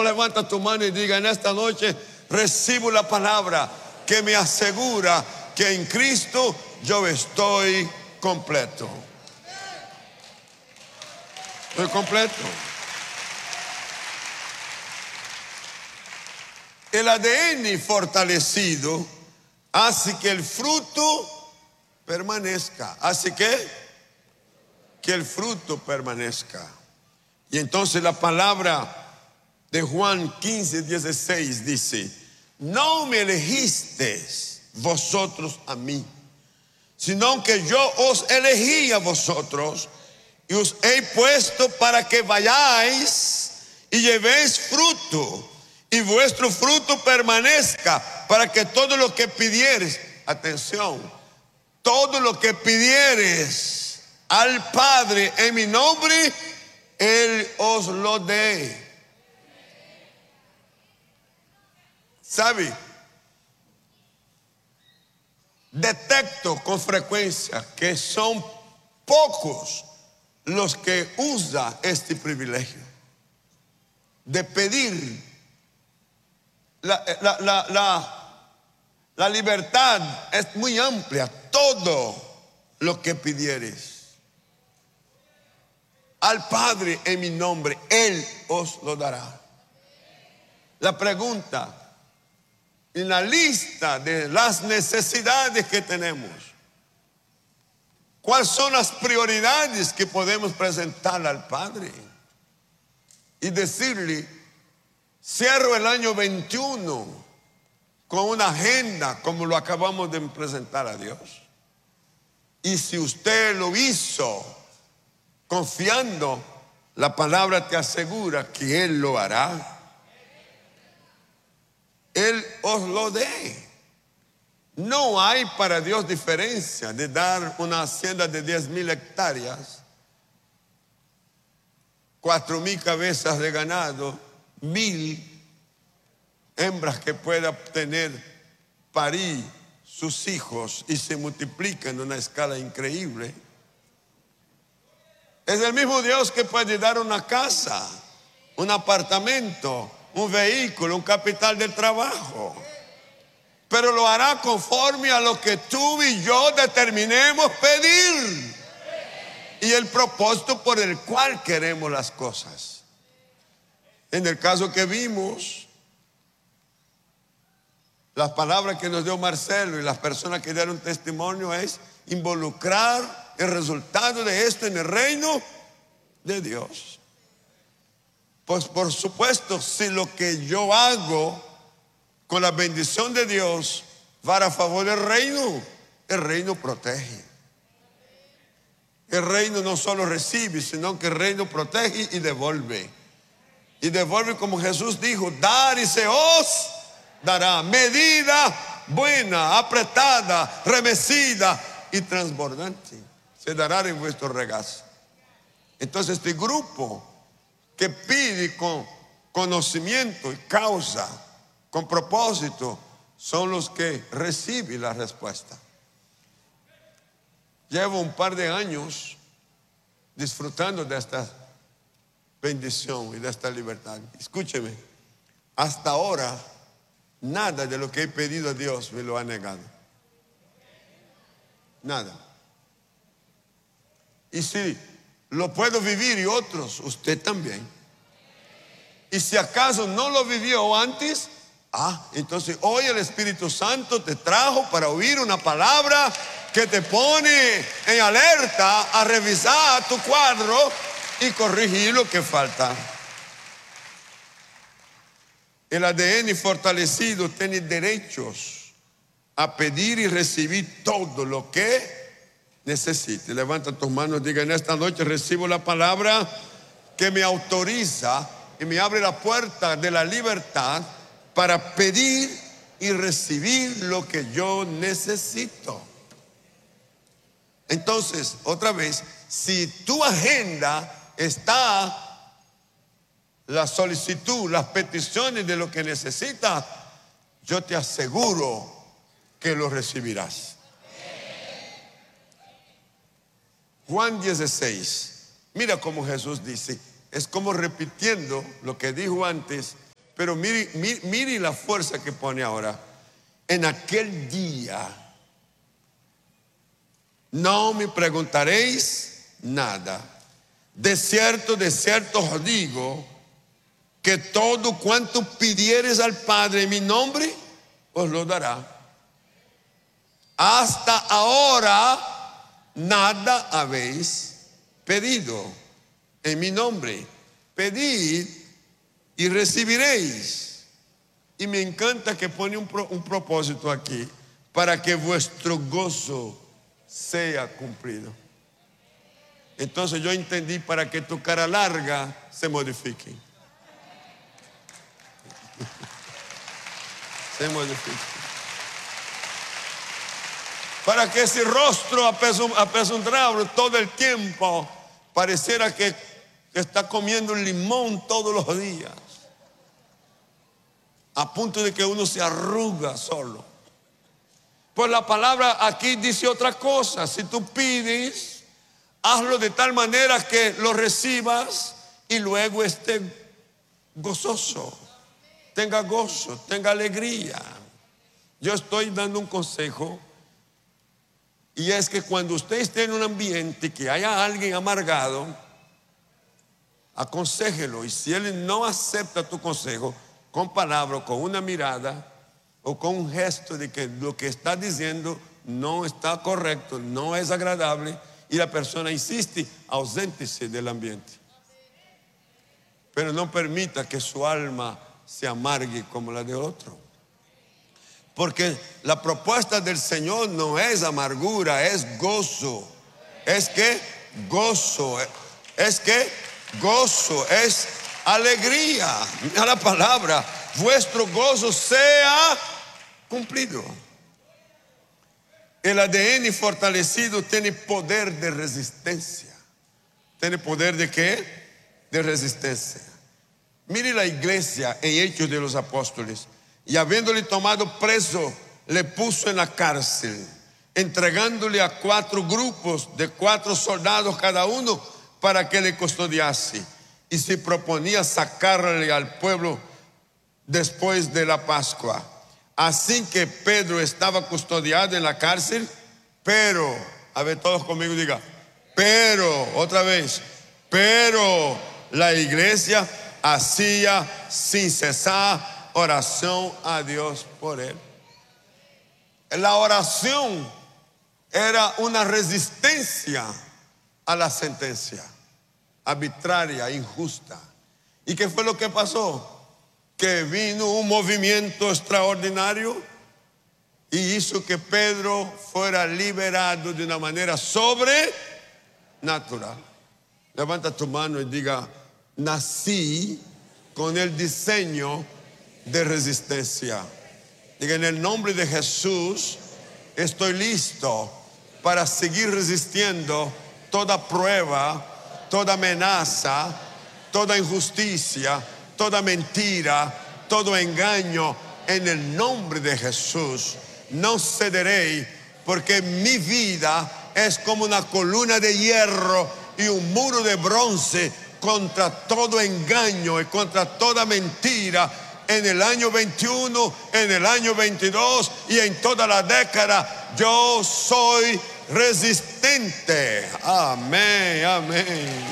levanta tu mano y diga: en esta noche recibo la palabra que me asegura que en Cristo yo estoy completo. Estoy completo. El ADN fortalecido hace que el fruto permanezca. ¿Hace qué? Que el fruto permanezca. Y entonces la palabra de Juan 15:16 dice: no me elegisteis vosotros a mí, sino que yo os elegí a vosotros y os he puesto para que vayáis y llevéis fruto, y vuestro fruto permanezca, para que todo lo que pidieres, atención, todo lo que pidieres al Padre en mi nombre, Él os lo dé. ¿Sabe? Detecto con frecuencia que son pocos los que usan este privilegio de pedir. La libertad es muy amplia. Todo lo que pidieres al Padre en mi nombre, Él os lo dará. La pregunta: en la lista de las necesidades que tenemos, ¿cuáles son las prioridades que podemos presentar al Padre? Y decirle: cierro el año 21 con una agenda como lo acabamos de presentar a Dios. Y si usted lo hizo confiando, la palabra te asegura que Él lo hará. Él os lo dé. No hay para Dios diferencia de dar una hacienda de 10,000 hectáreas, 4,000 cabezas de ganado, 1,000 hembras que pueda tener, parir sus hijos y se multiplican en una escala increíble. Es el mismo Dios que puede dar una casa, un apartamento, un vehículo, un capital de trabajo, pero lo hará conforme a lo que tú y yo determinemos pedir y el propósito por el cual queremos las cosas. En el caso que vimos, las palabras que nos dio Marcelo y las personas que dieron testimonio es involucrar el resultado de esto en el reino de Dios. Pues por supuesto, si lo que yo hago con la bendición de Dios va a favor del reino, el reino protege. El reino no solo recibe, sino que el reino protege y devuelve. Y devuelve, como Jesús dijo: dar y se os dará. Medida buena, apretada, remecida y transbordante se dará en vuestro regazo. Entonces este grupo que pide con conocimiento y causa, con propósito, son los que reciben la respuesta. Llevo un par de años disfrutando de esta bendición y de esta libertad. Escúcheme, hasta ahora nada de lo que he pedido a Dios me lo ha negado. Nada. Y si lo puedo vivir y otros, usted también. Y si acaso no lo vivió antes, entonces hoy el Espíritu Santo te trajo para oír una palabra que te pone en alerta a revisar tu cuadro y corregir lo que falta. El ADN fortalecido tiene derechos a pedir y recibir todo lo que necesite. Levanta tus manos, diga: en esta noche recibo la palabra que me autoriza y me abre la puerta de la libertad para pedir y recibir lo que yo necesito. Entonces, otra vez, si tu agenda está la solicitud, las peticiones de lo que necesitas, yo te aseguro que lo recibirás. Juan 16, mira cómo Jesús dice, es como repitiendo lo que dijo antes Pero mire la fuerza que pone ahora. En aquel día no me preguntaréis nada. De cierto os digo, que todo cuanto pidiereis al Padre en mi nombre, os lo dará. Hasta ahora nada habéis pedido en mi nombre. Pedid y recibiréis. Y me encanta que pone un propósito aquí, para que vuestro gozo sea cumplido. Entonces yo entendí, para que tu cara larga se modifique. Se modifique. Para que ese rostro apesadumbrado todo el tiempo pareciera que está comiendo un limón todos los días, a punto de que uno se arruga solo. Pues la palabra aquí dice otra cosa. Si tú pides, hazlo de tal manera que lo recibas y luego esté gozoso, tenga gozo, tenga alegría. Yo estoy dando un consejo, y es que cuando usted esté en un ambiente que haya alguien amargado, aconséjelo. Y si él no acepta tu consejo, con palabra, con una mirada o con un gesto de que lo que está diciendo no está correcto, no es agradable, y la persona insiste, auséntese del ambiente. Pero no permita que su alma se amargue como la de otro. Porque la propuesta del Señor no es amargura, es gozo. Es que gozo, es alegría. Mira la palabra, vuestro gozo sea cumplido. El ADN fortalecido tiene poder de resistencia. ¿Tiene poder de qué? De resistencia. Mire la iglesia en Hechos de los Apóstoles. Y habiéndole tomado preso, le puso en la cárcel, entregándole a 4 grupos de 4 soldados cada uno, para que le custodiase. Y se proponía sacarle al pueblo después de la Pascua. Así que Pedro estaba custodiado en la cárcel, pero, a ver, todos conmigo diga, pero, otra vez, pero la iglesia hacía sin cesar oración a Dios por él. La oración era una resistencia a la sentencia arbitraria, injusta. ¿Y qué fue lo que pasó? Que vino un movimiento extraordinario y hizo que Pedro fuera liberado de una manera sobrenatural. Levanta tu mano y diga, nací con el diseño de resistencia. Diga, en el nombre de Jesús, estoy listo para seguir resistiendo toda prueba, toda amenaza, toda injusticia, toda mentira, todo engaño. En el nombre de Jesús no cederé, porque mi vida es como una columna de hierro y un muro de bronce contra todo engaño y contra toda mentira. En el año 21, en el año 22 y en toda la década, yo soy resistente. Amén, amén.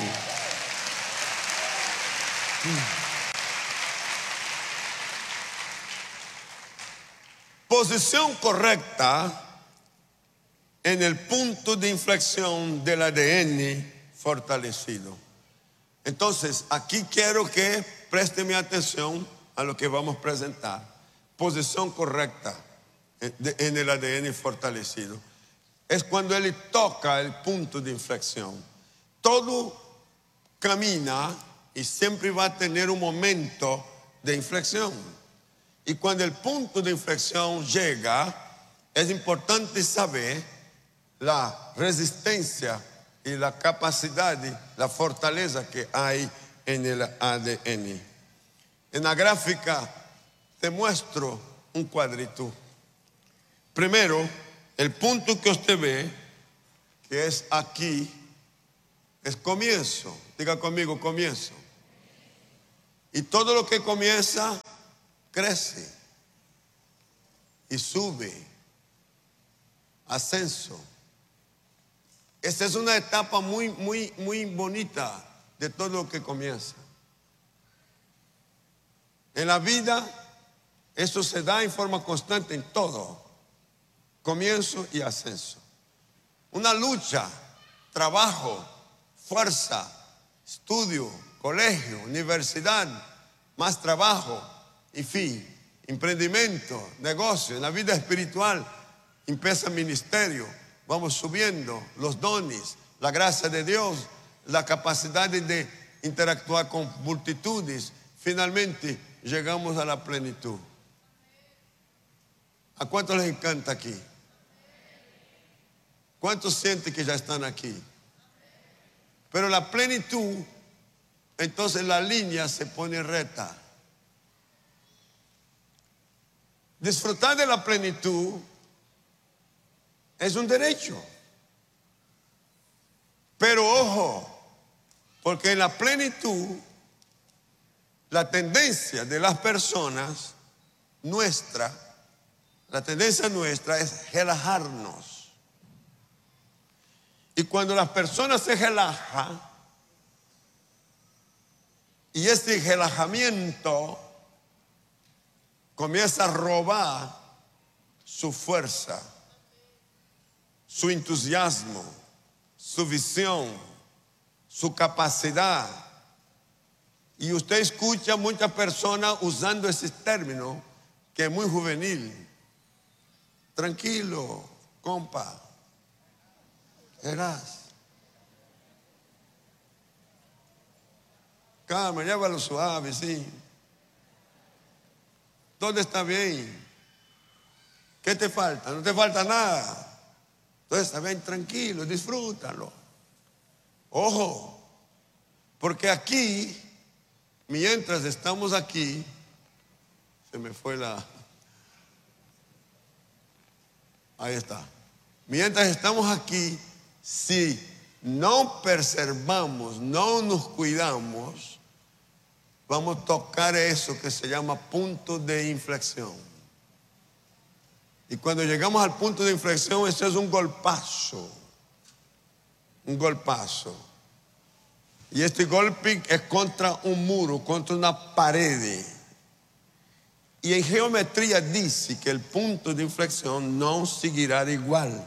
Posición correcta en el punto de inflexión del ADN fortalecido. Entonces, aquí quiero que preste mi atención a lo que vamos a presentar. Posición correcta en el ADN fortalecido es cuando él toca el punto de inflexión. Todo camina y siempre va a tener un momento de inflexión. Y cuando el punto de inflexión llega, es importante saber la resistencia y la capacidad, la fortaleza que hay en el ADN. En la gráfica te muestro un cuadrito. Primero, el punto que usted ve, que es aquí, es comienzo. Diga conmigo, comienzo. Y todo lo que comienza crece y sube, ascenso. Esta es una etapa muy bonita de todo lo que comienza. En la vida, eso se da en forma constante en todo, comienzo y ascenso. Una lucha, trabajo, fuerza, estudio, colegio, universidad, más trabajo y fin, emprendimiento, negocio. En la vida espiritual empieza el ministerio, vamos subiendo los dones, la gracia de Dios, la capacidad de interactuar con multitudes. Finalmente llegamos a la plenitud. ¿A cuántos les encanta aquí? ¿Cuántos sienten que ya están aquí? Pero la plenitud, entonces la línea se pone recta. Disfrutar de la plenitud es un derecho. Pero ojo, porque en la plenitud, la tendencia de las personas la tendencia nuestra es relajarnos. Y cuando las personas se relajan, y este relajamiento comienza a robar su fuerza, su entusiasmo, su visión, su capacidad. Y usted escucha a muchas personas usando ese término que es muy juvenil. Tranquilo, compa. Verás. Calma, llévalo suave, sí. Todo está bien. ¿Qué te falta? No te falta nada. Todo está bien, tranquilo, disfrútalo. Ojo, porque aquí, mientras estamos aquí, se me fue ahí está. Mientras estamos aquí, si no preservamos, no nos cuidamos, vamos a tocar eso que se llama punto de inflexión. Y cuando llegamos al punto de inflexión, eso es un golpazo. Un golpazo. Y este golpe es contra un muro, contra una pared. Y en geometría dice que el punto de inflexión no seguirá igual.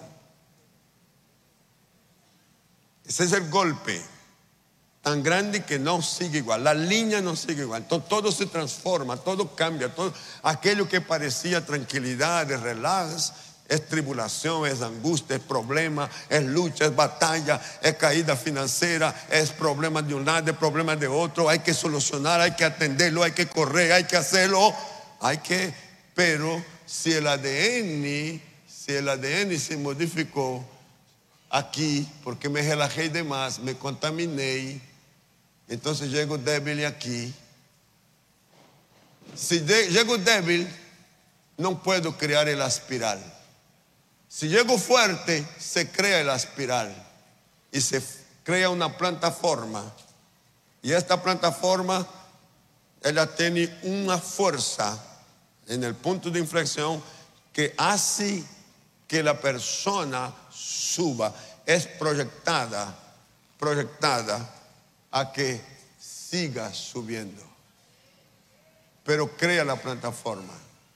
Ese es el golpe tan grande que no sigue igual. La línea no sigue igual. Entonces, todo se transforma, todo cambia. Todo aquello que parecía tranquilidad, es relax, es tribulación, es angustia, es problema, es lucha, es batalla, es caída financiera, es problema de un lado, es problema de otro. Hay que solucionar, hay que atenderlo, hay que correr, hay que hacerlo. Pero si el ADN se modificó aquí, porque me relajé de más, me contaminé, entonces llego débil aquí. Si llego débil, no puedo crear la espiral. Si llego fuerte, se crea la espiral y se crea una plataforma. Y esta plataforma, ella tiene una fuerza en el punto de inflexión que hace que la persona suba. Es proyectada a que siga subiendo. Pero crea la plataforma.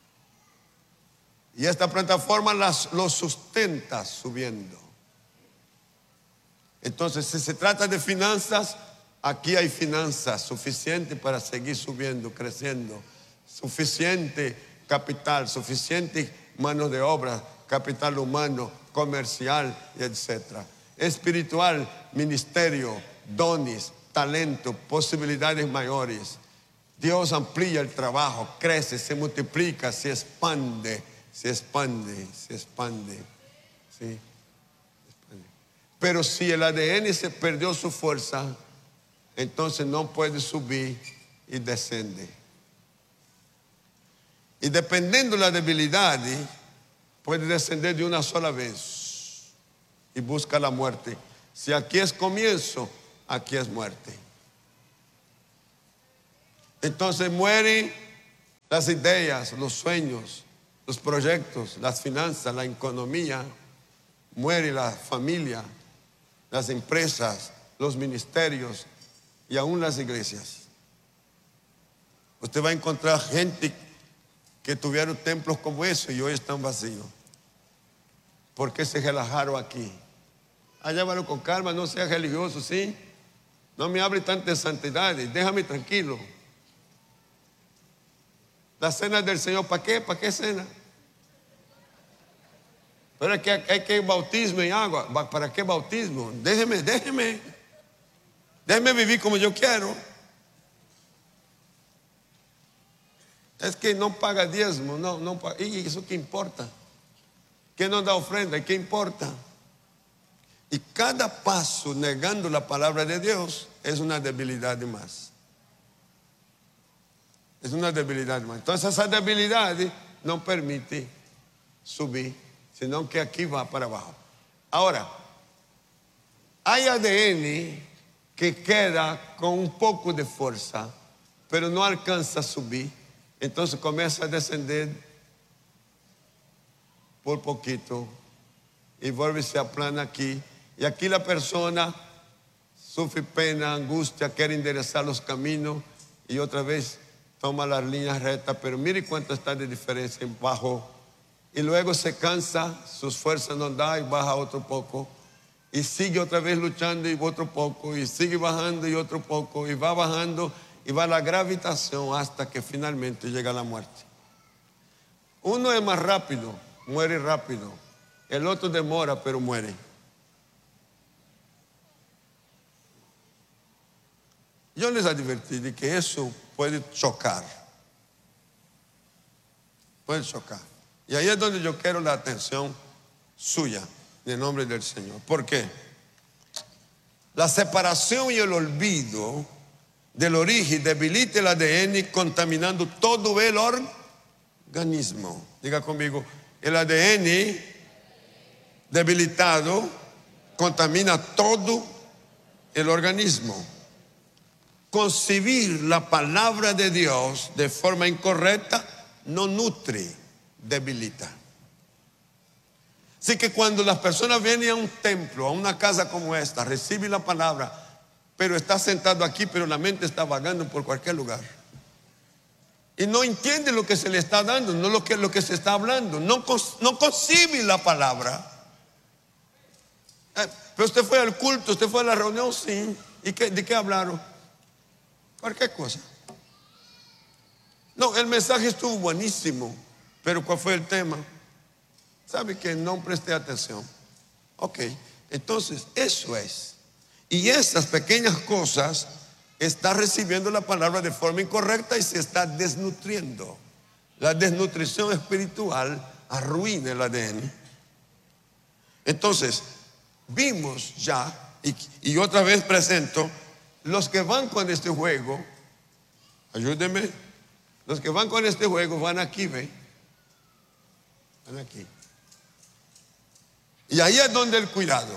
Y esta plataforma lo sustenta subiendo. Entonces, si se trata de finanzas, aquí hay finanzas suficientes para seguir subiendo, creciendo. Suficiente capital, suficiente mano de obra, capital humano, comercial, etc. Espiritual, ministerio, dones, talento, posibilidades mayores. Dios amplía el trabajo, crece, se multiplica, se expande. ¿Sí? Pero si el ADN se perdió su fuerza, entonces no puede subir y descende. Y dependiendo de la debilidad, puede descender de una sola vez y busca la muerte. Si aquí es comienzo, aquí es muerte. Entonces muere las ideas, los sueños, los proyectos, las finanzas, la economía, muere la familia, las empresas, los ministerios y aún las iglesias. Usted va a encontrar gente que tuvieron templos como eso y hoy están vacíos. ¿Por qué se relajaron aquí? Llévalo con calma, no sea religioso, ¿sí? No me hable tantas santidades, déjame tranquilo. La cena del Señor, ¿para qué? ¿Para qué cena? Pero es que hay que bautismo en agua. ¿Para qué bautismo? Déjeme vivir como yo quiero. Es que no paga diezmo, no paga. ¿Y eso qué importa? ¿Qué nos da ofrenda? ¿Qué importa? Y cada paso negando la palabra de Dios es una debilidad de más. Es una debilidad de más. Entonces esa debilidad no permite subir, sino que aquí va para abajo. Ahora, hay ADN que queda con un poco de fuerza, pero no alcanza a subir. Entonces comienza a descender por poquito y vuelve y se aplana aquí. Y aquí la persona sufre pena, angustia, quiere enderezar los caminos y otra vez toma las líneas rectas, pero mire cuánto está de diferencia en bajo. Y luego se cansa, sus fuerzas no dan y baja otro poco. Y sigue otra vez luchando y otro poco. Y sigue bajando y otro poco. Y va bajando y va la gravitación hasta que finalmente llega la muerte. Uno es más rápido, muere rápido. El otro demora, pero muere. Yo les advertí de que eso puede chocar. Puede chocar. Y ahí es donde yo quiero la atención suya, en el nombre del Señor. ¿Por qué? La separación y el olvido del origen debilita el ADN, contaminando todo el organismo. Diga conmigo, el ADN debilitado contamina todo el organismo. Concebir la palabra de Dios de forma incorrecta no nutre, debilita. Así que cuando las personas vienen a un templo, a una casa como esta, reciben la palabra, pero está sentado aquí, pero la mente está vagando por cualquier lugar. Y no entiende lo que se le está dando, no lo que se está hablando. No concibe la palabra. Pero usted fue al culto, usted fue a la reunión, sí. ¿Y de qué hablaron? Cualquier cosa. No, el mensaje estuvo buenísimo, pero ¿cuál fue el tema? ¿Sabe que no presté atención? Ok, entonces eso es. Y esas pequeñas cosas está recibiendo la palabra de forma incorrecta y se está desnutriendo. La desnutrición espiritual arruina el ADN. Entonces, vimos ya, y otra vez presento, los que van con este juego, ayúdenme, los que van con este juego van aquí, ¿ve? Van aquí. Y ahí es donde el cuidado,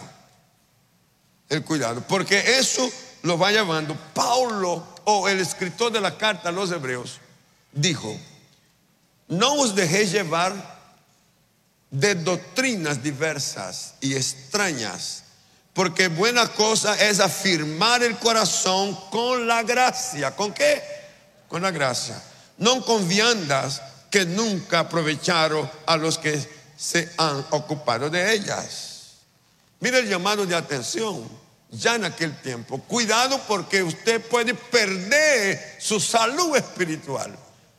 porque eso lo va llevando. Pablo, o el escritor de la carta a los hebreos, dijo: no os dejéis llevar de doctrinas diversas y extrañas, porque buena cosa es afirmar el corazón con la gracia. ¿Con qué? Con la gracia. No con viandas que nunca aprovecharon a los que se han ocupado de ellas. Mire el llamado de atención ya en aquel tiempo. Cuidado, porque usted puede perder su salud espiritual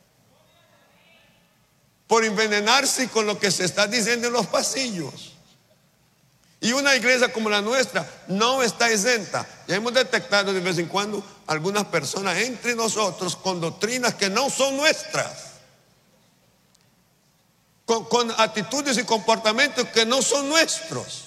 por envenenarse con lo que se está diciendo en los pasillos. Y una iglesia como la nuestra no está exenta. Ya hemos detectado de vez en cuando algunas personas entre nosotros con doctrinas que no son nuestras, con actitudes y comportamientos que no son nuestros.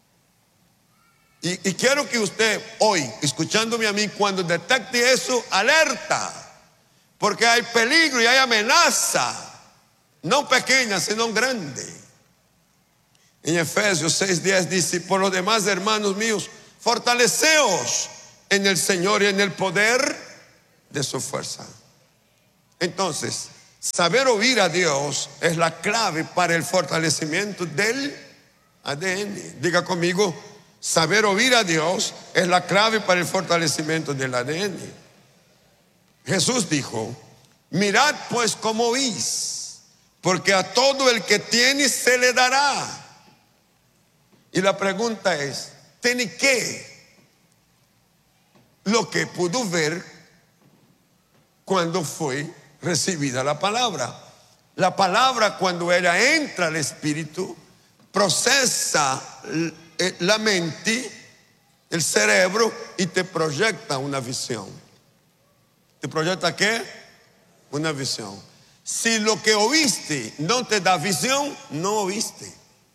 Y quiero que usted hoy, escuchándome a mí, cuando detecte eso, alerta, porque hay peligro y hay amenaza, no pequeña, sino grande. En Efesios 6:10 dice: por lo demás, hermanos míos, fortaleceos en el Señor y en el poder de su fuerza. Entonces, Saber oír a Dios es la clave para el fortalecimiento del ADN. Diga conmigo, saber oír a Dios es la clave para el fortalecimiento del ADN. Jesús dijo, mirad pues cómo oís, porque a todo el que tiene se le dará. Y la pregunta es, ¿tiene qué? Lo que pudo ver cuando fue recibida la palabra. La palabra, cuando ella entra al espíritu, procesa la mente, el cerebro, y te proyecta una visión. ¿Te proyecta qué? Una visión. Si lo que oíste no te da visión, no oíste.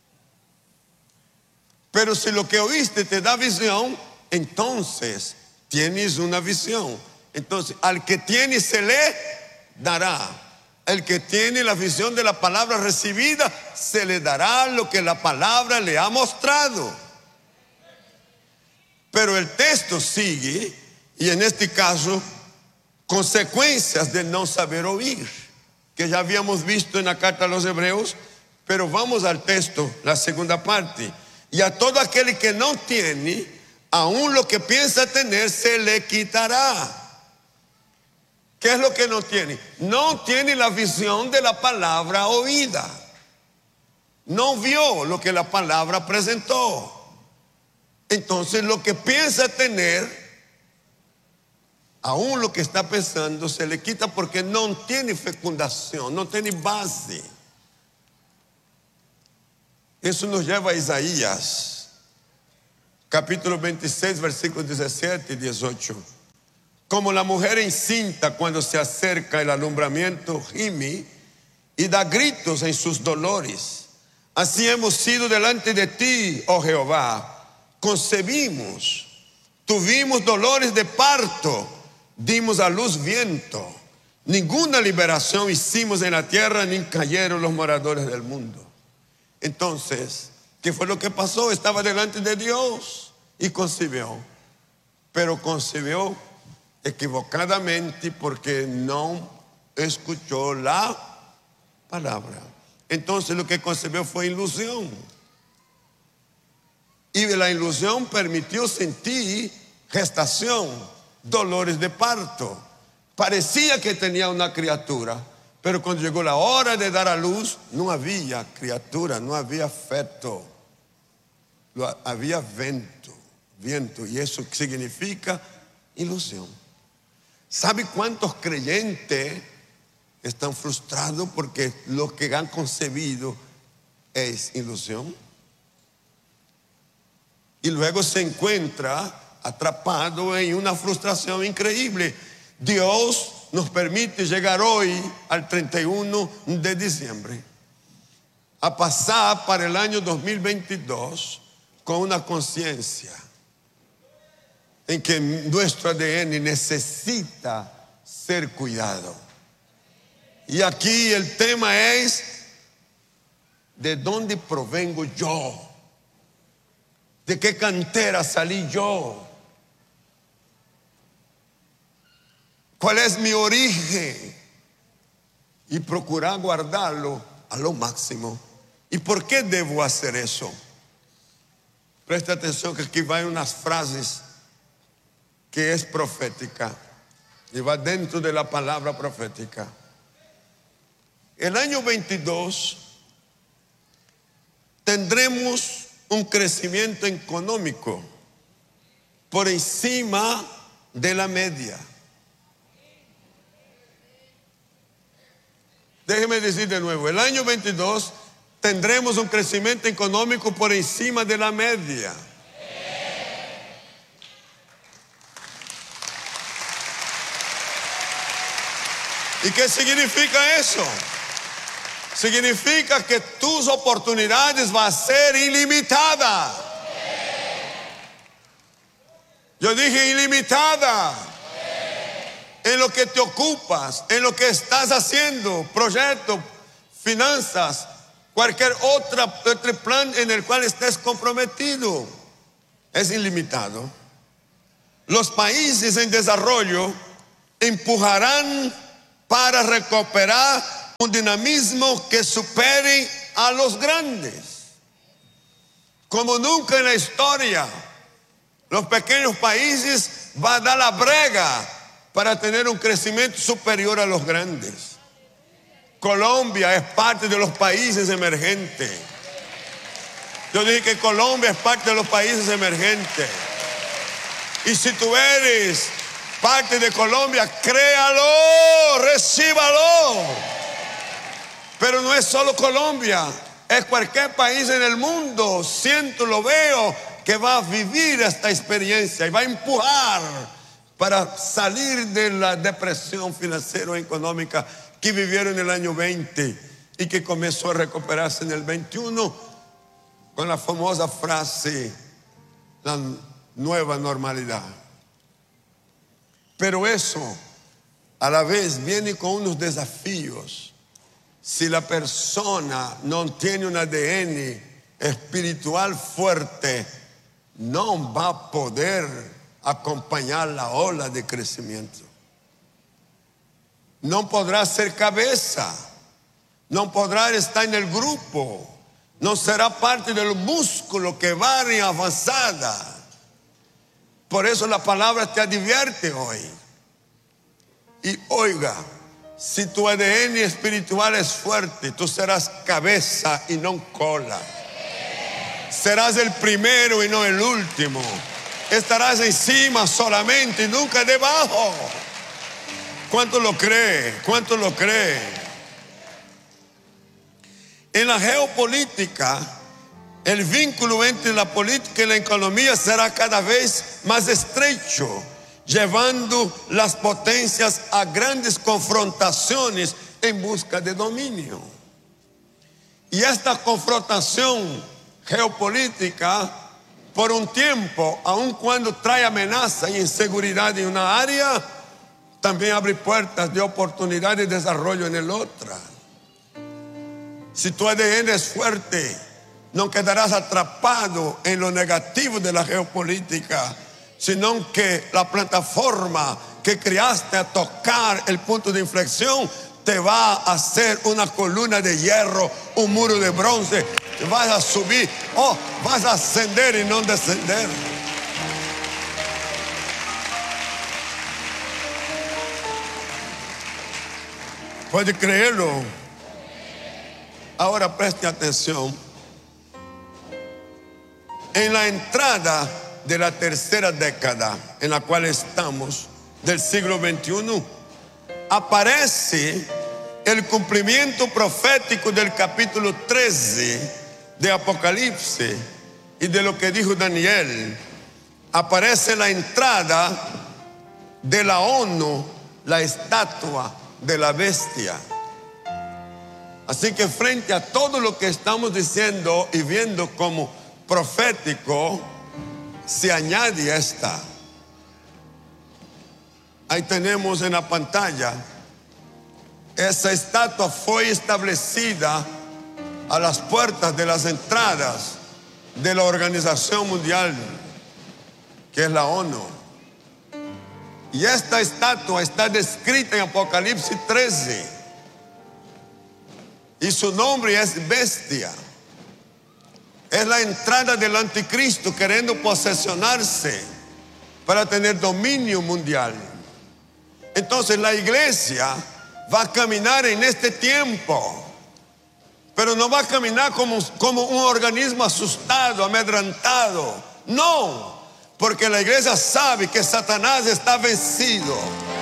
Pero si lo que oíste te da visión, entonces tienes una visión. Entonces, al que tiene se le dará. El que tiene la visión de la palabra recibida, se le dará lo que la palabra le ha mostrado. Pero el texto sigue, y en este caso, consecuencias de no saber oír, que ya habíamos visto en la carta a los Hebreos. Pero vamos al texto, la segunda parte. Y a todo aquel que no tiene, aún lo que piensa tener, se le quitará. ¿Qué es lo que no tiene? No tiene la visión de la palabra oída. No vio lo que la palabra presentó. Entonces lo que piensa tener, aún lo que está pensando, se le quita porque no tiene fecundación, no tiene base. Eso nos lleva a Isaías, capítulo 26, versículos 17 y 18. Como la mujer encinta cuando se acerca el alumbramiento, gime y da gritos en sus dolores. Así hemos sido delante de ti, oh Jehová. Concebimos, tuvimos dolores de parto, dimos a luz viento. Ninguna liberación hicimos en la tierra, ni cayeron los moradores del mundo. Entonces, ¿qué fue lo que pasó? Estaba delante de Dios y concibió. Pero concibió equivocadamente porque no escuchó la palabra. Entonces lo que concibió fue ilusión. Y la ilusión permitió sentir gestación, dolores de parto. Parecía que tenía una criatura, pero cuando llegó la hora de dar a luz, no había criatura, no había feto. Había viento, y eso significa ilusión. ¿Sabe cuántos creyentes están frustrados porque lo que han concebido es ilusión? Y luego se encuentra atrapado en una frustración increíble. Dios nos permite llegar hoy al 31 de diciembre a pasar para el año 2022 con una conciencia en que nuestro ADN necesita ser cuidado. Y aquí el tema es: ¿de dónde provengo yo? ¿De qué cantera salí yo? ¿Cuál es mi origen? Y procurar guardarlo a lo máximo. ¿Y por qué debo hacer eso? Presta atención que aquí van unas frases que es profética y va dentro de la palabra profética. El año 22 tendremos un crecimiento económico por encima de la media. Déjeme decir de nuevo, el año 22 tendremos un crecimiento económico por encima de la media. ¿Y qué significa eso? Significa que tus oportunidades van a ser ilimitadas. Yo dije ilimitada. En lo que te ocupas, en lo que estás haciendo, proyectos, finanzas, cualquier otro plan en el cual estés comprometido, es ilimitado. Los países en desarrollo empujarán para recuperar un dinamismo que supere a los grandes. Como nunca en la historia, los pequeños países van a dar la brega para tener un crecimiento superior a los grandes. Colombia es parte de los países emergentes. Yo dije que Colombia es parte de los países emergentes. Y si tú eres parte de Colombia, créalo, recíbalo. Pero no es solo Colombia, es cualquier país en el mundo, lo veo, que va a vivir esta experiencia y va a empujar para salir de la depresión financiera y económica que vivieron en el año 20 y que comenzó a recuperarse en el 21 con la famosa frase, la nueva normalidad. Pero eso a la vez viene con unos desafíos. Si la persona no tiene un ADN espiritual fuerte, no va a poder acompañar la ola de crecimiento. No podrá ser cabeza, no podrá estar en el grupo, no será parte del músculo que va en avanzada. Por eso la palabra te advierte hoy. Y oiga, si tu ADN espiritual es fuerte, tú serás cabeza y no cola. Serás el primero y no el último. Estarás encima solamente y nunca debajo. ¿Cuánto lo cree? ¿Cuánto lo cree? En la geopolítica, el vínculo entre la política y la economía será cada vez más estrecho, llevando las potencias a grandes confrontaciones en busca de dominio. Y esta confrontación geopolítica, por un tiempo, aun cuando trae amenaza y inseguridad en una área, también abre puertas de oportunidad y desarrollo en el otro. Si tu ADN es fuerte, no quedarás atrapado en lo negativo de la geopolítica, sino que la plataforma que creaste a tocar el punto de inflexión te va a hacer una columna de hierro, un muro de bronce. Vas a subir, vas a ascender y no descender. ¿Puede creerlo? Ahora preste atención. En la entrada de la tercera década en la cual estamos, del siglo XXI, aparece el cumplimiento profético del capítulo 13 de Apocalipsis y de lo que dijo Daniel. Aparece la entrada de la ONU, la estatua de la bestia. Así que frente a todo lo que estamos diciendo y viendo como profético, se añade esta. Ahí tenemos en la pantalla. Esa estatua fue establecida a las puertas de las entradas de la Organización Mundial, que es la ONU. Y esta estatua está descrita en Apocalipsis 13. Y su nombre es bestia. Es la entrada del anticristo queriendo posesionarse para tener dominio mundial. Entonces la iglesia va a caminar en este tiempo, pero no va a caminar como un organismo asustado, amedrentado. No, porque la iglesia sabe que Satanás está vencido.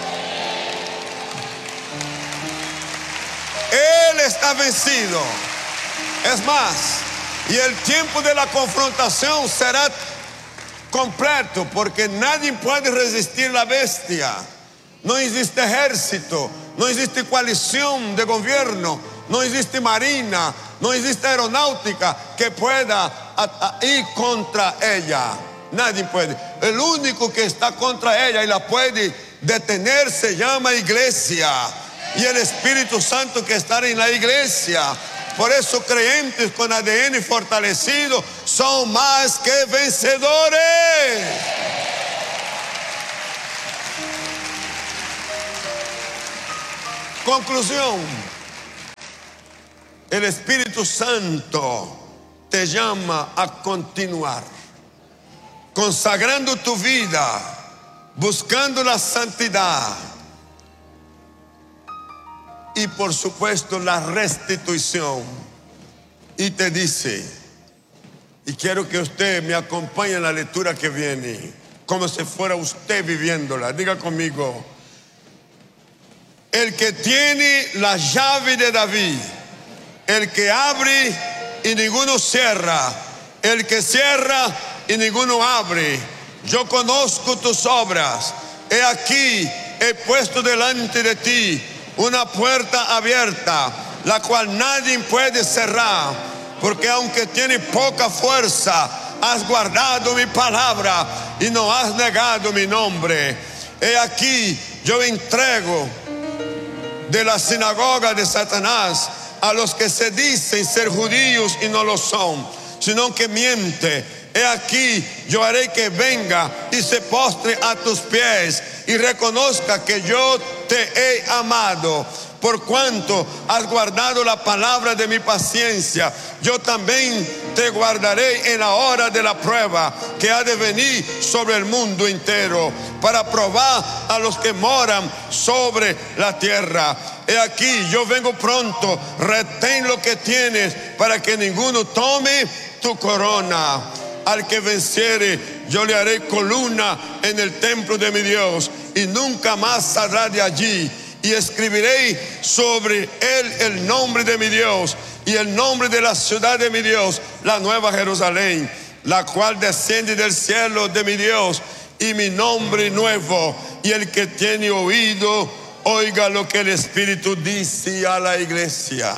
Él está vencido. Es más, y el tiempo de la confrontación será completo, porque nadie puede resistir la bestia. No existe ejército, no existe coalición de gobierno, no existe marina, no existe aeronáutica que pueda ir contra ella. Nadie puede. El único que está contra ella y la puede detener se llama iglesia, y el Espíritu Santo que está en la iglesia. Por eso creyentes con ADN fortalecido son más que vencedores. Conclusión: el Espíritu Santo te llama a continuar, consagrando tu vida, buscando la santidad y por supuesto la restitución. Y te dice, y quiero que usted me acompañe en la lectura que viene, como si fuera usted viviéndola. Diga conmigo: el que tiene la llave de David, el que abre y ninguno cierra, el que cierra y ninguno abre. Yo conozco tus obras. He aquí, he puesto delante de ti una puerta abierta, la cual nadie puede cerrar, porque aunque tiene poca fuerza, has guardado mi palabra y no has negado mi nombre. He aquí, yo entrego de la sinagoga de Satanás a los que se dicen ser judíos y no lo son, sino que miente. He aquí, yo haré que venga y se postre a tus pies y reconozca que yo te he amado. Por cuanto has guardado la palabra de mi paciencia, yo también te guardaré en la hora de la prueba que ha de venir sobre el mundo entero, para probar a los que moran sobre la tierra. He aquí, yo vengo pronto, retén lo que tienes para que ninguno tome tu corona. Al que venciere, yo le haré columna en el templo de mi Dios y nunca más saldrá de allí. Y escribiré sobre él el nombre de mi Dios y el nombre de la ciudad de mi Dios, la nueva Jerusalén, la cual desciende del cielo de mi Dios, y mi nombre nuevo. Y el que tiene oído, oiga lo que el Espíritu dice a la iglesia.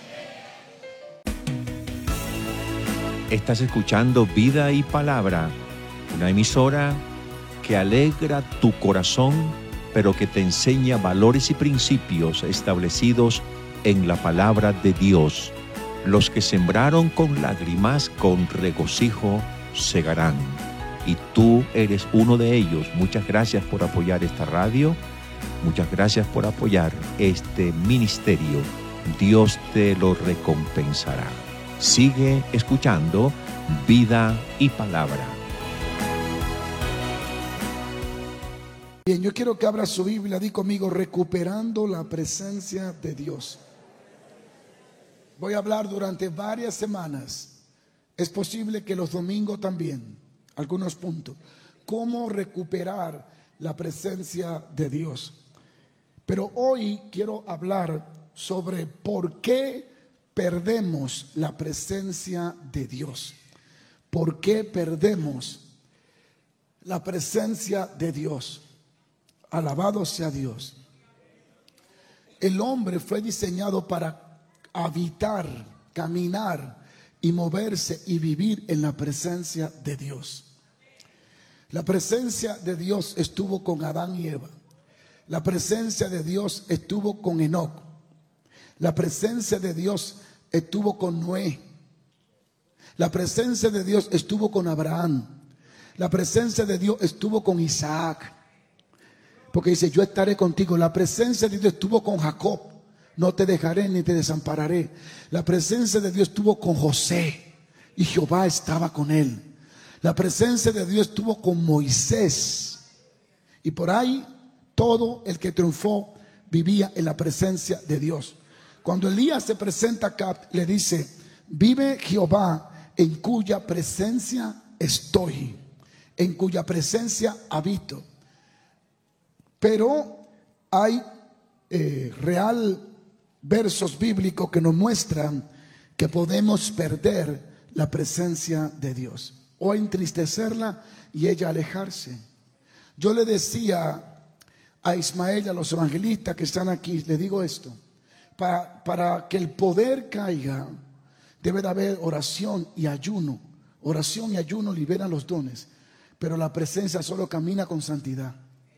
Estás escuchando Vida y Palabra, una emisora que alegra tu corazón, pero que te enseña valores y principios establecidos en la palabra de Dios. Los que sembraron con lágrimas, con regocijo segarán. Y tú eres uno de ellos. Muchas gracias por apoyar esta radio. Muchas gracias por apoyar este ministerio. Dios te lo recompensará. Sigue escuchando Vida y Palabra. Bien, yo quiero que abra su Biblia, di conmigo, recuperando la presencia de Dios. Voy a hablar durante varias semanas, es posible que los domingos también, algunos puntos, cómo recuperar la presencia de Dios. Pero hoy quiero hablar sobre por qué perdemos la presencia de Dios. ¿Por qué perdemos la presencia de Dios? Alabado sea Dios. El hombre fue diseñado para habitar, caminar y moverse y vivir en la presencia de Dios. La presencia de Dios estuvo con Adán y Eva. La presencia de Dios estuvo con Enoc. La presencia de Dios estuvo con Noé. La presencia de Dios estuvo con Abraham. La presencia de Dios estuvo con Isaac. Porque dice, yo estaré contigo. La presencia de Dios estuvo con Jacob. No te dejaré ni te desampararé. La presencia de Dios estuvo con José y Jehová estaba con él. La presencia de Dios estuvo con Moisés. Y por ahí todo el que triunfó vivía en la presencia de Dios. Cuando Elías se presenta acá, le dice, vive Jehová en cuya presencia estoy, en cuya presencia habito. Pero hay real versos bíblicos que nos muestran que podemos perder la presencia de Dios o entristecerla y ella alejarse. Yo le decía a Ismael, a los evangelistas que están aquí, le digo esto: para que el poder caiga debe de haber oración y ayuno. Oración y ayuno liberan los dones, pero la presencia solo camina con santidad.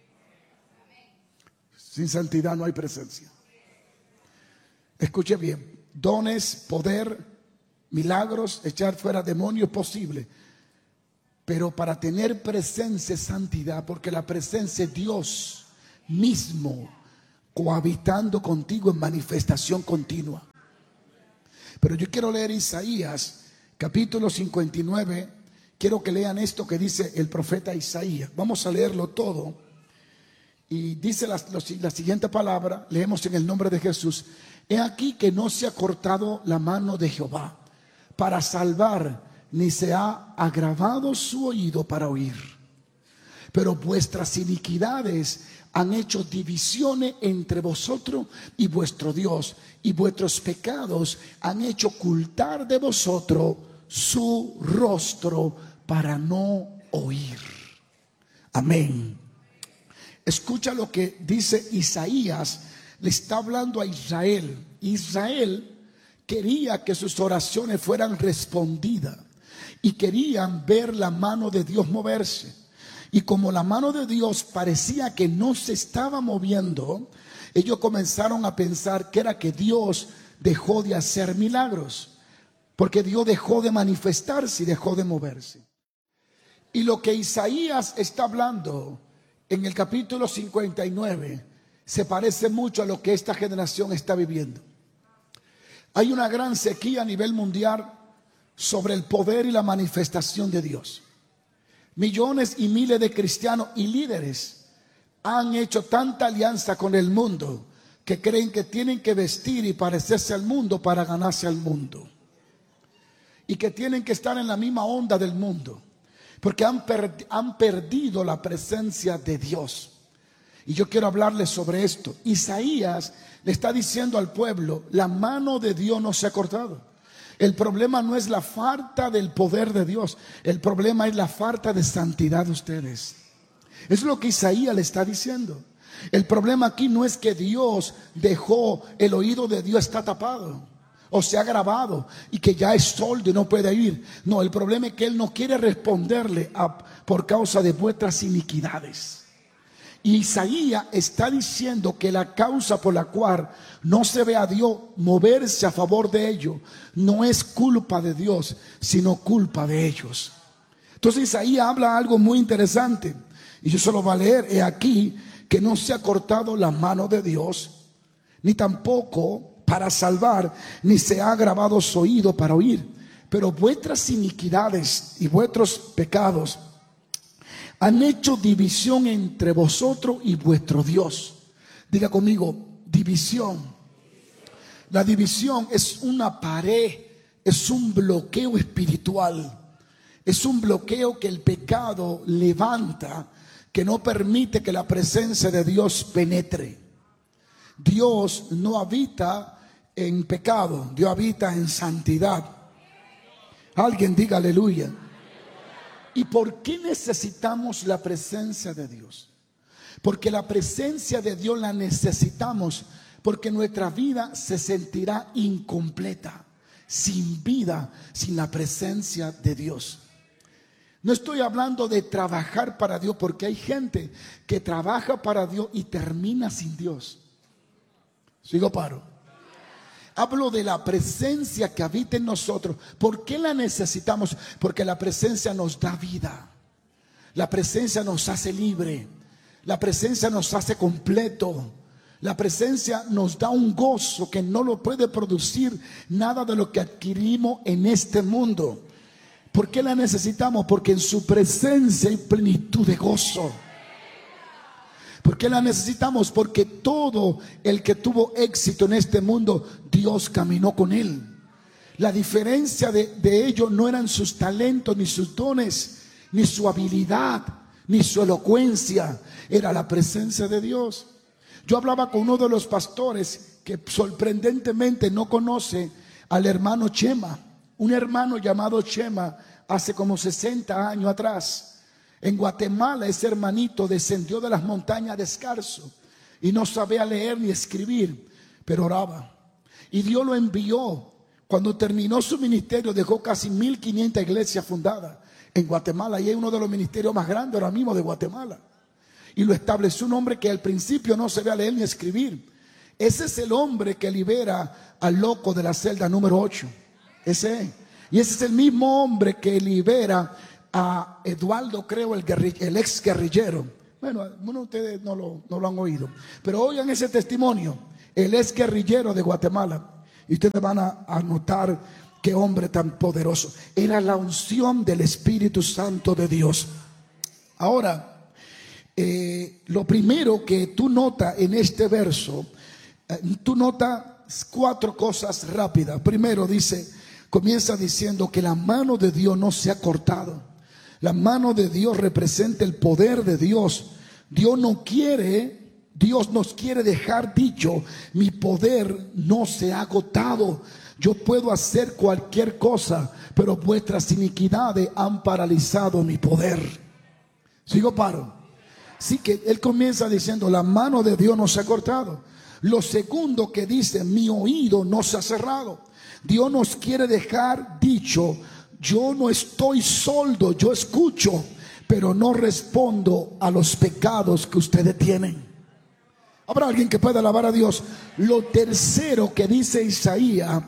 Sin santidad no hay presencia. Escuche bien, dones, poder, milagros, echar fuera demonios posible, pero para tener presencia es santidad, porque la presencia es Dios mismo cohabitando contigo en manifestación continua. Pero yo quiero leer Isaías, capítulo 59. Quiero que lean esto que dice el profeta Isaías. Vamos a leerlo todo. Y dice la siguiente palabra, leemos en el nombre de Jesús. He aquí que no se ha cortado la mano de Jehová para salvar, ni se ha agravado su oído para oír. Pero vuestras iniquidades han hecho divisiones entre vosotros y vuestro Dios, y vuestros pecados han hecho ocultar de vosotros su rostro para no oír. Amén. Escucha lo que dice Isaías. Le está hablando a Israel. Israel quería que sus oraciones fueran respondidas y querían ver la mano de Dios moverse. Y como la mano de Dios parecía que no se estaba moviendo, ellos comenzaron a pensar que era que Dios dejó de hacer milagros, porque Dios dejó de manifestarse y dejó de moverse. Y lo que Isaías está hablando en el capítulo 59 se parece mucho a lo que esta generación está viviendo. Hay una gran sequía a nivel mundial sobre el poder y la manifestación de Dios. Millones y miles de cristianos y líderes han hecho tanta alianza con el mundo que creen que tienen que vestir y parecerse al mundo para ganarse al mundo, y que tienen que estar en la misma onda del mundo, porque han perdido la presencia de Dios. Y yo quiero hablarles sobre esto. Isaías le está diciendo al pueblo: la mano de Dios no se ha cortado. El problema no es la falta del poder de Dios, el problema es la falta de santidad de ustedes. Es lo que Isaías le está diciendo. El problema aquí no es que Dios dejó, el oído de Dios está tapado o se ha grabado y que ya es sordo y no puede oír. No, el problema es que Él no quiere responderle por causa de vuestras iniquidades. Y Isaías está diciendo que la causa por la cual no se ve a Dios moverse a favor de ellos no es culpa de Dios, sino culpa de ellos. Entonces Isaías habla algo muy interesante, y yo se lo voy a leer. He aquí que no se ha cortado la mano de Dios, ni tampoco para salvar, ni se ha agravado su oído para oír. Pero vuestras iniquidades y vuestros pecados han hecho división entre vosotros y vuestro Dios. Diga conmigo, división. La división es una pared, es un bloqueo espiritual. Es un bloqueo que el pecado levanta, que no permite que la presencia de Dios penetre. Dios no habita en pecado, Dios habita en santidad. Alguien diga aleluya. ¿Y por qué necesitamos la presencia de Dios? Porque la presencia de Dios la necesitamos porque nuestra vida se sentirá incompleta, sin vida, sin la presencia de Dios. No estoy hablando de trabajar para Dios, porque hay gente que trabaja para Dios y termina sin Dios. Sigo paro. Hablo de la presencia que habita en nosotros. ¿Por qué la necesitamos? Porque la presencia nos da vida. La presencia nos hace libre. La presencia nos hace completo. La presencia nos da un gozo que no lo puede producir nada de lo que adquirimos en este mundo. ¿Por qué la necesitamos? Porque en su presencia hay plenitud de gozo. ¿Por qué la necesitamos? Porque todo el que tuvo éxito en este mundo, Dios caminó con él. La diferencia de ellos no eran sus talentos, ni sus dones, ni su habilidad, ni su elocuencia. Era la presencia de Dios. Yo hablaba con uno de los pastores que sorprendentemente no conoce al hermano Chema. Un hermano llamado Chema hace como 60 años atrás. En Guatemala ese hermanito descendió de las montañas descalzo y no sabía leer ni escribir, pero oraba. Y Dios lo envió. Cuando terminó su ministerio dejó casi 1500 iglesias fundadas en Guatemala, y es uno de los ministerios más grandes ahora mismo de Guatemala. Y lo estableció un hombre que al principio no sabía leer ni escribir. Ese es el hombre que libera al loco de la celda número 8. Ese es. Y ese es el mismo hombre que libera a Eduardo, creo, el ex guerrillero. Bueno, algunos de ustedes no lo han oído, pero oigan ese testimonio. El ex guerrillero de Guatemala. Y ustedes van a notar qué hombre tan poderoso. Era la unción del Espíritu Santo de Dios. Ahora, lo primero que tú notas en este verso, tú notas 4 cosas rápidas. Primero comienza diciendo que la mano de Dios no se ha cortado. La mano de Dios representa el poder de Dios. Dios nos quiere dejar dicho: mi poder no se ha agotado. Yo puedo hacer cualquier cosa, pero vuestras iniquidades han paralizado mi poder. ¿Sigo paro? Así que él comienza diciendo: la mano de Dios no se ha cortado. Lo segundo que dice: mi oído no se ha cerrado. Dios nos quiere dejar dicho: yo no estoy sordo, yo escucho, pero no respondo a los pecados que ustedes tienen. ¿Habrá alguien que pueda alabar a Dios? Lo tercero que dice Isaías,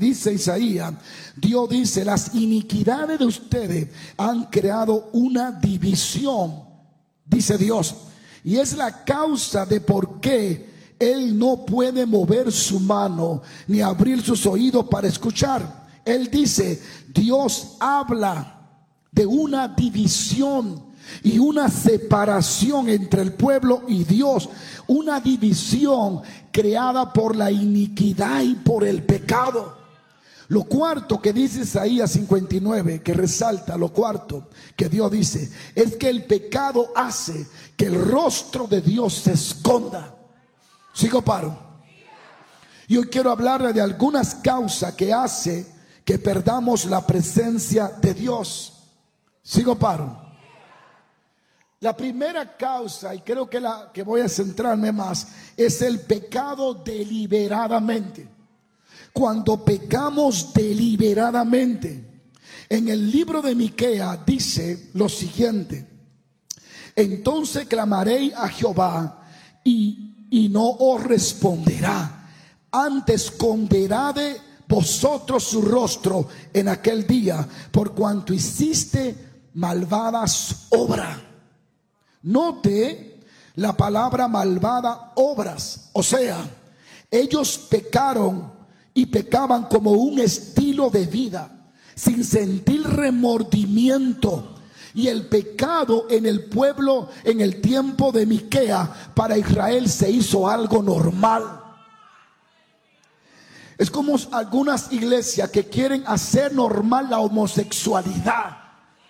Dios dice: las iniquidades de ustedes han creado una división, dice Dios, y es la causa de por qué Él no puede mover su mano ni abrir sus oídos para escuchar. Él dice: Dios habla de una división y una separación entre el pueblo y Dios, una división creada por la iniquidad y por el pecado. Lo cuarto que dice Isaías 59, que resalta, lo cuarto que Dios dice, es que el pecado hace que el rostro de Dios se esconda. ¿Sigo paro? Y hoy quiero hablarle de algunas causas que hace que perdamos la presencia de Dios. ¿Sigo paro? La primera causa, y creo que la que voy a centrarme más, es el pecado deliberadamente. Cuando pecamos deliberadamente, en el libro de Miqueas dice lo siguiente: entonces clamaré a Jehová y no os responderá, antes esconderá de vosotros su rostro en aquel día, por cuanto hiciste malvadas obras. Note la palabra malvada, obras. O sea, ellos pecaron y pecaban como un estilo de vida, sin sentir remordimiento. Y el pecado en el pueblo, en el tiempo de Miqueas, para Israel se hizo algo normal. Es como algunas iglesias que quieren hacer normal la homosexualidad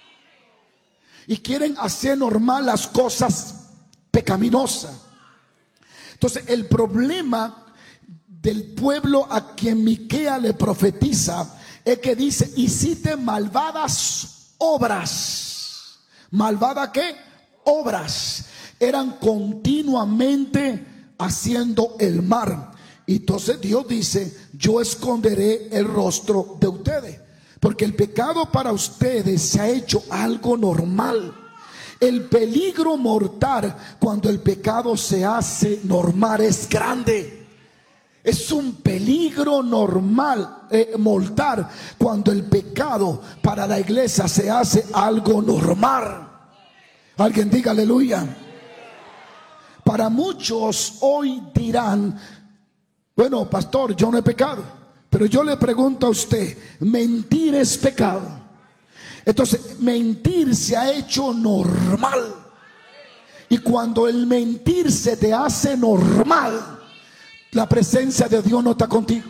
y quieren hacer normal las cosas pecaminosas. Entonces el problema del pueblo a quien Miqueas le profetiza es que dice: hiciste malvadas obras. ¿Malvada qué? Obras. Eran continuamente haciendo el mal. Entonces Dios dice: yo esconderé el rostro de ustedes, porque el pecado para ustedes se ha hecho algo normal. El peligro mortal cuando el pecado se hace normal es grande. Es un peligro mortal cuando el pecado para la iglesia se hace algo normal. Alguien diga aleluya. Para muchos hoy dirán: bueno, pastor, yo no he pecado. Pero yo le pregunto a usted: ¿mentir es pecado? Entonces, mentir se ha hecho normal. Y cuando el mentir se te hace normal, la presencia de Dios no está contigo.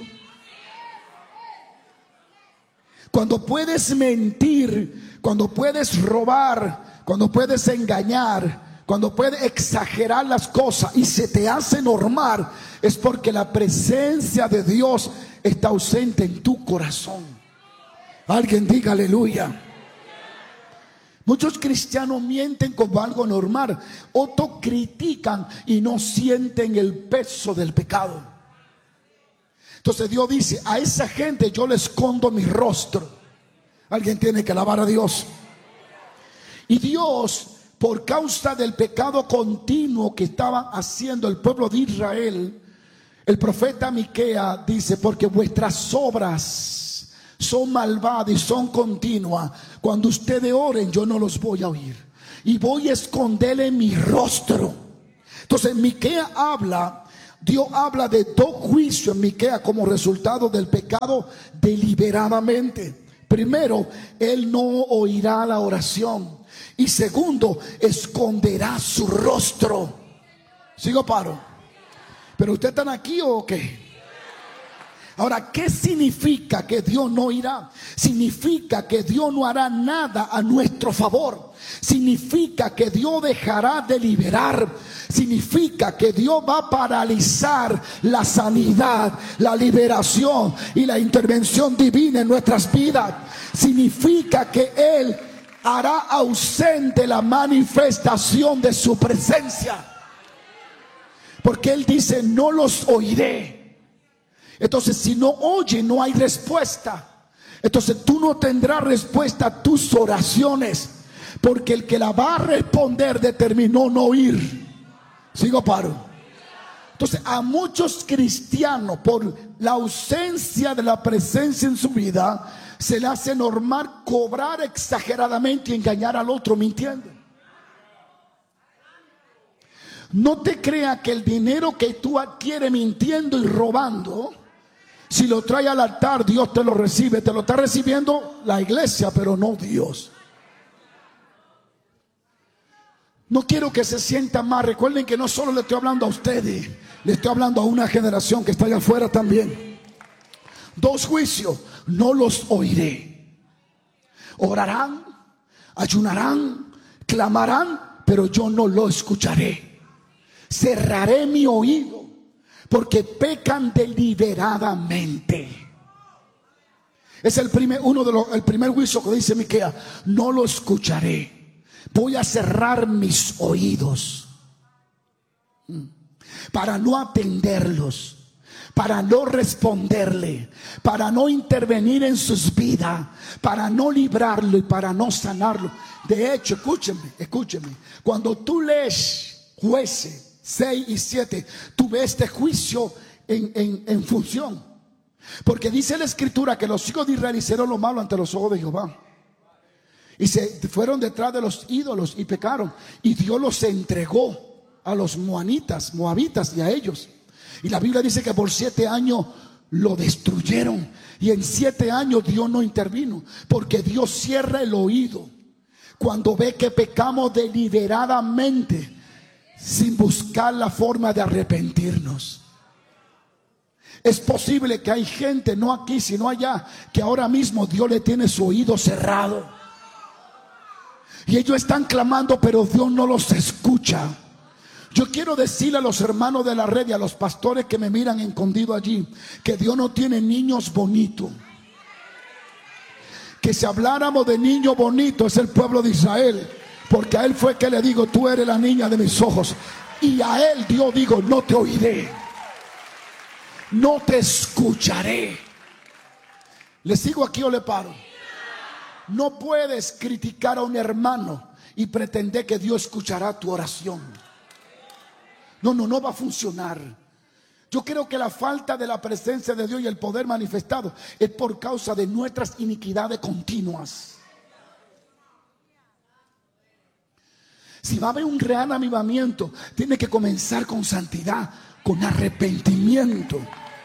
Cuando puedes mentir, cuando puedes robar, cuando puedes engañar, cuando puedes exagerar las cosas y se te hace normal, es porque la presencia de Dios está ausente en tu corazón. Alguien diga aleluya. Muchos cristianos mienten como algo normal, otros critican y no sienten el peso del pecado. Entonces Dios dice: a esa gente yo le escondo mi rostro. Alguien tiene que alabar a Dios. Y Dios, por causa del pecado continuo que estaba haciendo el pueblo de Israel, el profeta Miqueas dice: porque vuestras obras son malvadas y son continuas. Cuando ustedes oren, yo no los voy a oír y voy a esconderle mi rostro. Entonces Miqueas habla Dios habla de dos juicios en Miqueas como resultado del pecado deliberadamente. Primero, Él no oirá la oración. Y segundo, esconderá su rostro. ¿Sigo, paro? ¿Pero ustedes están aquí o qué? Ahora, ¿qué significa que Dios no irá? Significa que Dios no hará nada a nuestro favor. Significa que Dios dejará de liberar. Significa que Dios va a paralizar la sanidad, la liberación y la intervención divina en nuestras vidas. Significa que Él hará ausente la manifestación de su presencia. Porque Él dice, no los oiré. Entonces, si no oye, no hay respuesta. Entonces tú no tendrás respuesta a tus oraciones, porque el que la va a responder determinó no oír. ¿Sigo, paro? Entonces, a muchos cristianos, por la ausencia de la presencia en su vida, se le hace normal cobrar exageradamente y engañar al otro mintiendo. No te creas que el dinero que tú adquieres mintiendo y robando, si lo trae al altar, Dios te lo recibe. Te lo está recibiendo la iglesia, pero no Dios. No quiero que se sientan mal. Recuerden que no solo le estoy hablando a ustedes, le estoy hablando a una generación que está allá afuera también. Dos juicios, no los oiré. Orarán, ayunarán, clamarán, pero yo no lo escucharé. Cerraré mi oído, porque pecan deliberadamente. Es el primer juicio que dice Miqueas: no lo escucharé. Voy a cerrar mis oídos para no atenderlos, para no responderle, para no intervenir en sus vidas, para no librarlo y para no sanarlo. De hecho, escúcheme, cuando tú lees Jueces 6 y 7, tú ves este juicio en función. Porque dice la escritura que los hijos de Israel hicieron lo malo ante los ojos de Jehová, y se fueron detrás de los ídolos y pecaron, y Dios los entregó a los moabitas y a ellos. Y la Biblia dice que por 7 años lo destruyeron, y en 7 años Dios no intervino, porque Dios cierra el oído cuando ve que pecamos deliberadamente, sin buscar la forma de arrepentirnos. Es posible que hay gente, no aquí sino allá, que ahora mismo Dios le tiene su oído cerrado, y ellos están clamando, pero Dios no los escucha. Yo quiero decirle a los hermanos de la red y a los pastores que me miran escondido allí, que Dios no tiene niños bonitos. Que si habláramos de niño bonito, es el pueblo de Israel, porque a él fue que le digo: tú eres la niña de mis ojos. Y a él Dios digo: no te oiré, no te escucharé. ¿Le sigo aquí o le paro? No puedes criticar a un hermano y pretender que Dios escuchará tu oración. No va a funcionar. Yo creo que la falta de la presencia de Dios y el poder manifestado es por causa de nuestras iniquidades continuas. Si va a haber un real avivamiento, tiene que comenzar con santidad, con arrepentimiento.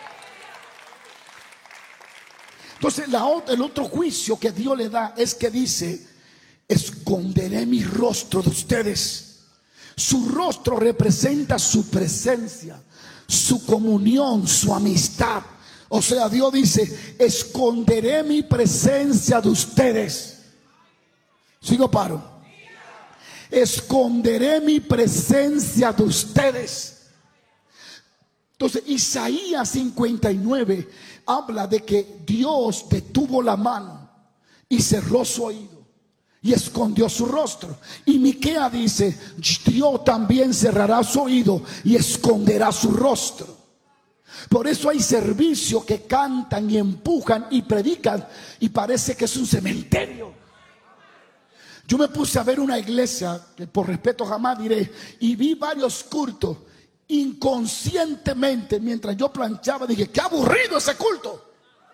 Entonces el otro juicio que Dios le da es que dice: esconderé mi rostro de ustedes. Su rostro representa su presencia, su comunión, su amistad. O sea, Dios dice: esconderé mi presencia de ustedes. ¿Sigo, paro? Esconderé mi presencia de ustedes. Entonces Isaías 59 habla de que Dios detuvo la mano y cerró su oído y escondió su rostro. Y Miqueas dice: Dios también cerrará su oído y esconderá su rostro. Por eso hay servicios que cantan y empujan y predican y parece que es un cementerio. Yo me puse a ver una iglesia, que por respeto jamás diré, y vi varios cultos. Inconscientemente, mientras yo planchaba, dije: qué aburrido ese culto.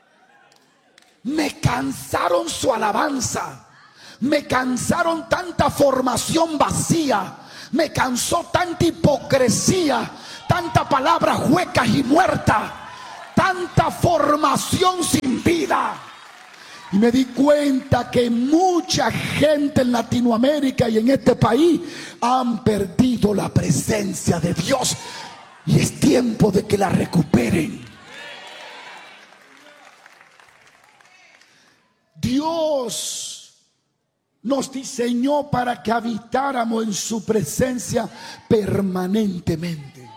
Me cansaron su alabanza, me cansaron tanta formación vacía, me cansó tanta hipocresía, tanta palabra hueca y muerta, tanta formación sin vida. Y me di cuenta que mucha gente en Latinoamérica y en este país han perdido la presencia de Dios. Y es tiempo de que la recuperen. Dios nos diseñó para que habitáramos en su presencia permanentemente.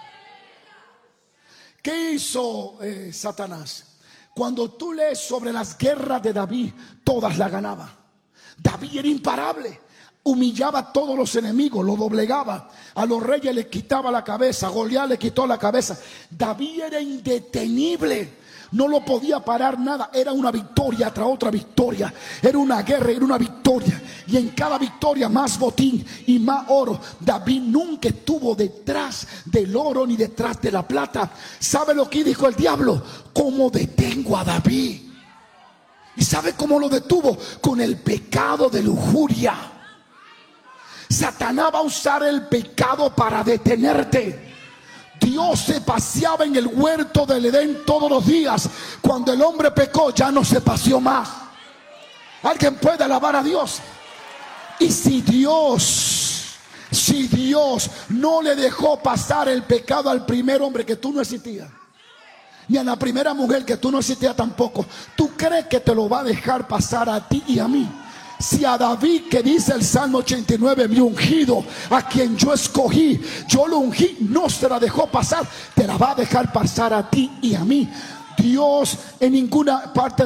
¿Qué hizo Satanás? Cuando tú lees sobre las guerras de David, todas las ganaba. David era imparable. Humillaba a todos los enemigos, lo doblegaba. A los reyes les quitaba la cabeza. Goliat le quitó la cabeza. David era indetenible. No lo podía parar nada. Era una victoria tras otra victoria. Era una guerra, era una victoria. Y en cada victoria más botín y más oro. David nunca estuvo detrás del oro ni detrás de la plata. ¿Sabe lo que dijo el diablo? ¿Cómo detengo a David? ¿Y sabe cómo lo detuvo? Con el pecado de lujuria. Satanás va a usar el pecado para detenerte. Dios se paseaba en el huerto del Edén todos los días. Cuando el hombre pecó, ya no se paseó más. ¿Alguien puede alabar a Dios? Y si Dios no le dejó pasar el pecado al primer hombre, que tú no existías, ni a la primera mujer, que tú no existías tampoco, ¿tú crees que te lo va a dejar pasar a ti y a mí? Si a David, que dice el Salmo 89, mi ungido, a quien yo escogí, yo lo ungí, no se la dejó pasar, te la va a dejar pasar a ti y a mí. Dios en ninguna parte